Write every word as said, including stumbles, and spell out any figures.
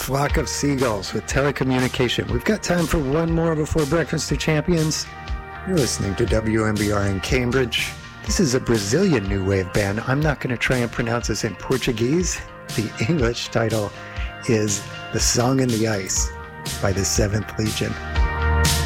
Flock of Seagulls with Telecommunication. We've got time for one more before Breakfast of Champions. You're listening to W M B R in Cambridge. This is a Brazilian new wave band. I'm not going to try and pronounce this in Portuguese. The English title is The Song in the Ice by the Seventh Legion.